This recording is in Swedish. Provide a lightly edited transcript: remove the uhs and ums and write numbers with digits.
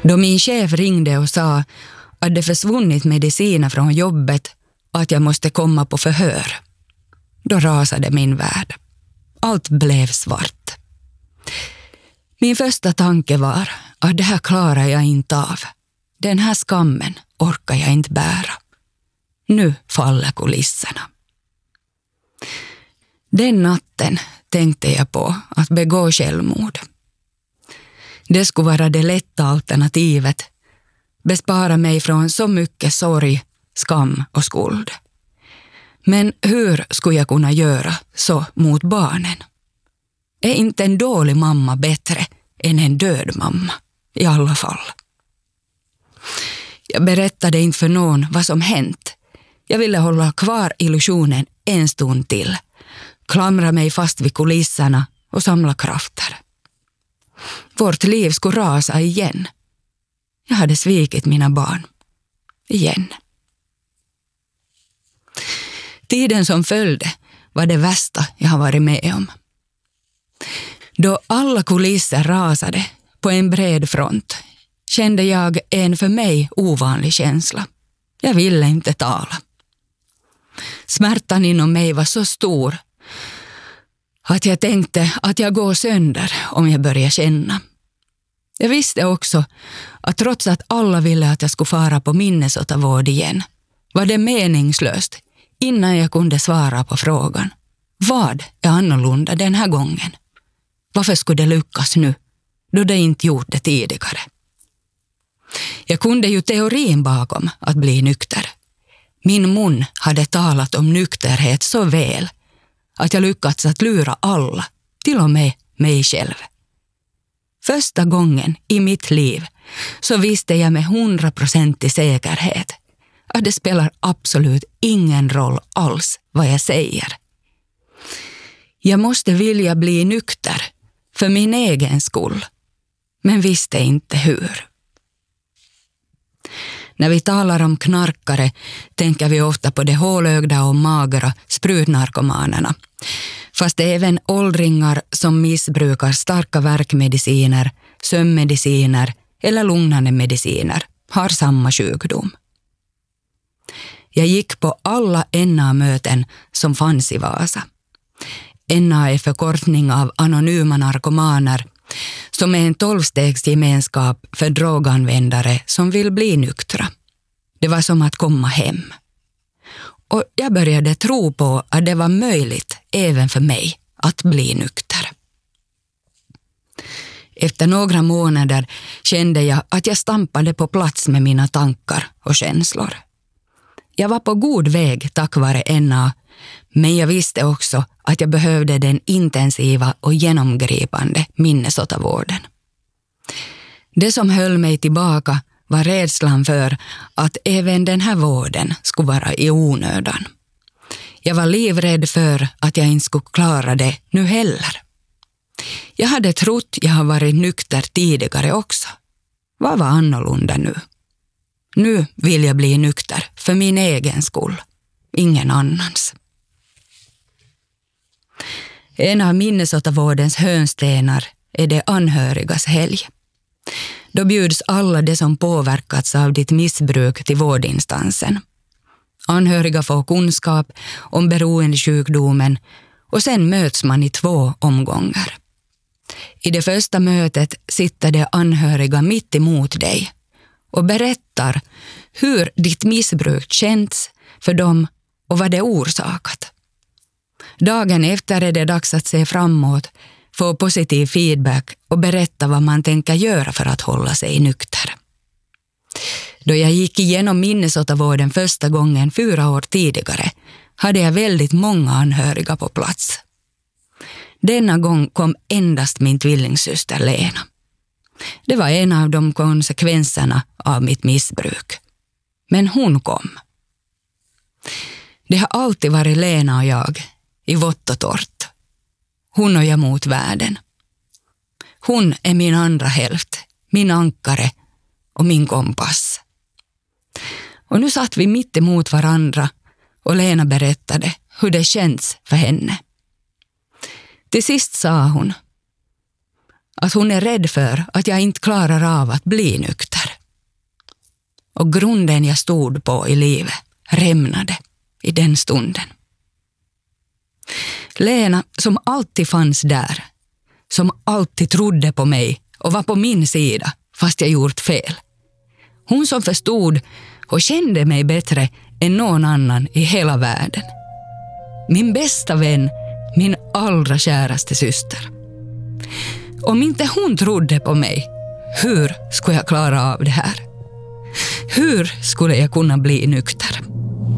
Då min chef ringde och sa att det försvunnit mediciner från jobbet och att jag måste komma på förhör, då rasade min värld. Allt blev svart. Min första tanke var att det här klarar jag inte av. Den här skammen orkar jag inte bära. Nu faller kulisserna. Den natten tänkte jag på att begå självmord. Det skulle vara det lätta alternativet. Bespara mig från så mycket sorg, skam och skuld. Men hur skulle jag kunna göra så mot barnen? Är inte en dålig mamma bättre än en död mamma? I alla fall. Jag berättade inte för någon vad som hänt. Jag ville hålla kvar illusionen en stund till. Klamra mig fast vid kulisserna och samla krafter. Vårt liv skulle rasa igen. Jag hade svikit mina barn. Igen. Tiden som följde var det värsta jag har varit med om. Då alla kulisser rasade på en bred front kände jag en för mig ovanlig känsla. Jag ville inte tala. Smärtan inom mig var så stor att jag tänkte att jag går sönder om jag börjar känna. Jag visste också att trots att alla ville att jag skulle fara på minnesåtervård igen var det meningslöst innan jag kunde svara på frågan. Vad är annorlunda den här gången? Varför skulle det lyckas nu då det inte gjort det tidigare? Jag kunde ju teorin bakom att bli nykter. Min mun hade talat om nykterhet så väl att jag lyckats att lura alla, till och med mig själv. Första gången i mitt liv så visste jag med 100% säkerhet att det spelar absolut ingen roll alls vad jag säger. Jag måste vilja bli nykter för min egen skull, men visste inte hur. När vi talar om knarkare tänker vi ofta på de hålögda och magra sprutnarkomanerna. Fast även åldringar som missbrukar starka värkmediciner, sömnmediciner eller lugnande mediciner har samma sjukdom. Jag gick på alla NA-möten som fanns i Vasa. NA är förkortning av anonyma narkomaner, som är en 12-stegsgemenskap för droganvändare som vill bli nyktra. Det var som att komma hem. Och jag började tro på att det var möjligt även för mig att bli nykter. Efter några månader kände jag att jag stampade på plats med mina tankar och känslor. Jag var på god väg tack vare NA, men jag visste också att jag behövde den intensiva och genomgripande minnesåtervården. Det som höll mig tillbaka var rädslan för att även den här vården skulle vara i onödan. Jag var livrädd för att jag inte skulle klara det nu heller. Jag hade trott jag har varit nykter tidigare också. Vad var annorlunda nu? Nu vill jag bli nykter för min egen skull, ingen annans. En av minnesåtervårdens hörnstenar är de anhörigas helg. Då bjuds alla de som påverkats av ditt missbruk till vårdinstansen. Anhöriga får kunskap om beroendesjukdomen och sen möts man i 2 omgångar. I det första mötet sitter de anhöriga mitt emot dig och berättar hur ditt missbruk känns för dem och vad det orsakat. Dagen efter är det dags att se framåt, få positiv feedback och berätta vad man tänker göra för att hålla sig nykter. Då jag gick igenom minnesåtervården första gången 4 år tidigare hade jag väldigt många anhöriga på plats. Denna gång kom endast min tvillingsyster Lena. Det var en av de konsekvenserna av mitt missbruk. Men hon kom. Det har alltid varit Lena och jag, i vått och torrt. Hon och jag mot världen. Hon är min andra hälft, min ankare och min kompass. Och nu satt vi mitt emot varandra och Lena berättade hur det känns för henne. Till sist sa hon att hon är rädd för att jag inte klarar av att bli nykter. och grunden jag stod på i livet rämnade i den stunden. Lena, som alltid fanns där, som alltid trodde på mig och var på min sida fast jag gjort fel. Hon som förstod och kände mig bättre än någon annan i hela världen. Min bästa vän, min allra käraste syster. Om inte hon trodde på mig, hur skulle jag klara av det här? Hur skulle jag kunna bli nykter?